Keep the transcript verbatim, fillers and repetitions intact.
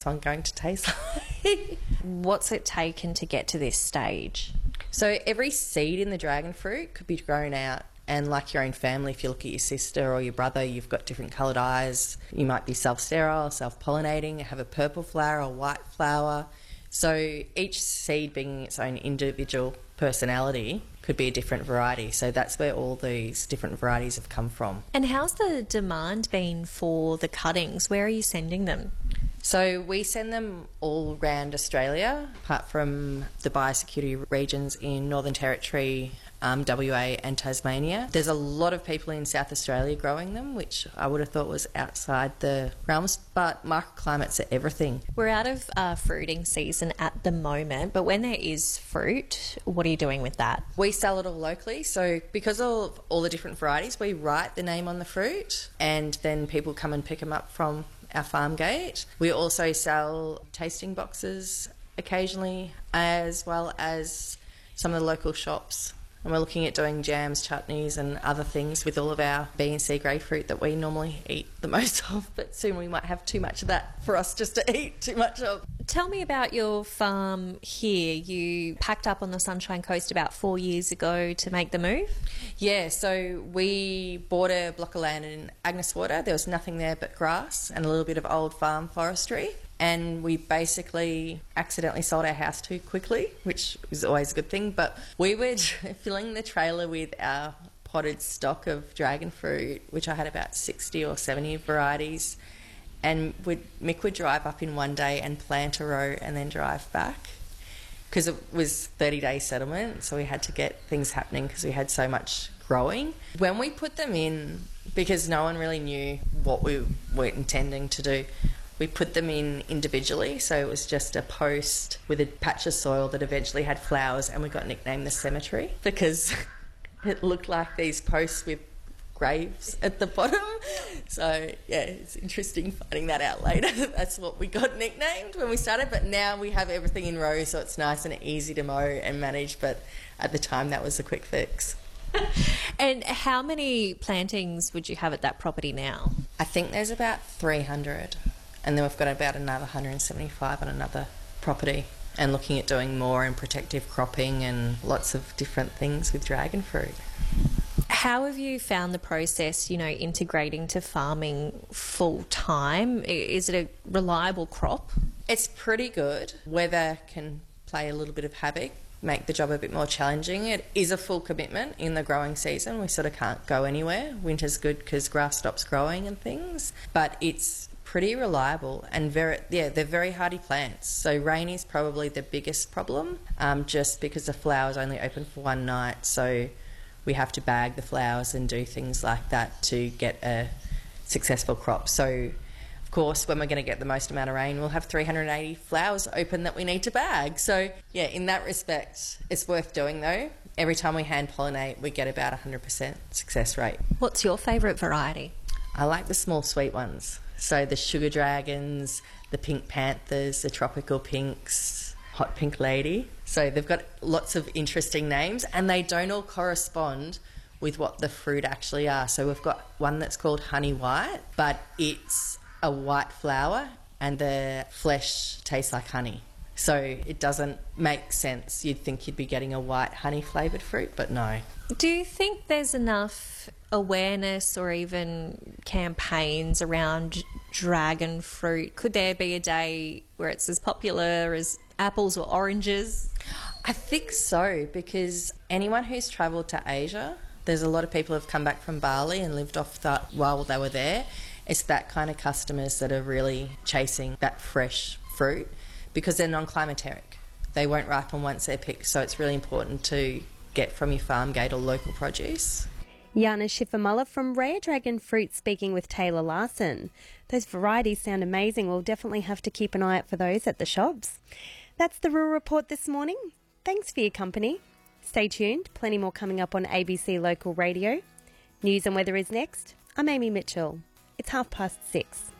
one going to taste like. What's it taken to get to this stage? So every seed in the dragon fruit could be grown out, and like your own family, if you look at your sister or your brother, you've got different coloured eyes. You might be self-sterile, self-pollinating, have a purple flower or white flower. So each seed being its own individual personality could be a different variety. So that's where all these different varieties have come from. And how's the demand been for the cuttings? Where are you sending them? So we send them all around Australia, apart from the biosecurity regions in Northern Territory, um, W A and Tasmania. There's a lot of people in South Australia growing them, which I would have thought was outside the realms, but microclimates are everything. We're out of uh, fruiting season at the moment, but when there is fruit, what are you doing with that? We sell it all locally, so because of all the different varieties, we write the name on the fruit and then people come and pick them up from our farm gate. We also sell tasting boxes occasionally, as well as some of the local shops. And we're looking at doing jams, chutneys and other things with all of our B and C grade fruit that we normally eat the most of, but soon we might have too much of that for us just to eat too much of. Tell me about your farm here. You packed up on the Sunshine Coast about four years ago to make the move? Yeah, so we bought a block of land in Agnes Water. There was nothing there but grass and a little bit of old farm forestry. And we basically accidentally sold our house too quickly, which is always a good thing. But we were filling the trailer with our potted stock of dragon fruit, which I had about sixty or seventy varieties. And we'd, Mick would drive up in one day and plant a row and then drive back, because it was thirty-day settlement, so we had to get things happening because we had so much growing. When we put them in, because no one really knew what we were intending to do, we put them in individually, so it was just a post with a patch of soil that eventually had flowers, and we got nicknamed the cemetery because it looked like these posts with graves at the bottom. So yeah, it's interesting finding that out later. That's what we got nicknamed when we started, but now we have everything in rows, so it's nice and easy to mow and manage, but at the time that was a quick fix. And how many plantings would you have at that property now? I think there's about three hundred, and then we've got about another one hundred seventy-five on another property, and looking at doing more in protective cropping and lots of different things with dragon fruit. How have you found the process, you know, integrating to farming full time? Is it a reliable crop? It's pretty good. Weather can play a little bit of havoc, make the job a bit more challenging. It is a full commitment in the growing season. We sort of can't go anywhere. Winter's good because grass stops growing and things, but it's pretty reliable and very, yeah, they're very hardy plants. So rain is probably the biggest problem, um, just because the flowers only open for one night. So we have to bag the flowers and do things like that to get a successful crop. So of course, when we're going to get the most amount of rain, we'll have three hundred eighty flowers open that we need to bag. So yeah, in that respect, it's worth doing though. Every time we hand pollinate, we get about a one hundred percent success rate. What's your favourite variety? I like the small sweet ones. So the sugar dragons, the pink panthers, the tropical pinks, hot pink lady. So they've got lots of interesting names, and they don't all correspond with what the fruit actually are. So we've got one that's called honey white, but it's a white flower and the flesh tastes like honey. So it doesn't make sense. You'd think you'd be getting a white honey flavoured fruit, but no. Do you think there's enough awareness or even campaigns around dragon fruit? Could there be a day where it's as popular as apples or oranges? I think so, because anyone who's travelled to Asia, there's a lot of people who have come back from Bali and lived off that while they were there. It's that kind of customers that are really chasing that fresh fruit because they're non-climateric. They won't ripen once they're picked, so it's really important to get from your farm gate or local produce. Jana Schiffer-Muller from Rare Dragon Fruit speaking with Taylor Larson. Those varieties sound amazing. We'll definitely have to keep an eye out for those at the shops. That's the Rural Report this morning. Thanks for your company. Stay tuned. Plenty more coming up on A B C Local Radio. News and weather is next. I'm Amy Mitchell. It's half past six.